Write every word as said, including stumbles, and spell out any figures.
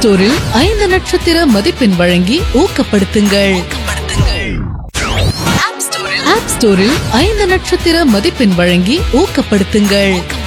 ஸ்டோரில் ஐந்து நட்சத்திர மதிப்பெண் வழங்கி ஊக்கப்படுத்துங்கள். ஆப் ஸ்டோரில் ஐந்து நட்சத்திர மதிப்பெண் வழங்கி ஊக்கப்படுத்துங்கள்.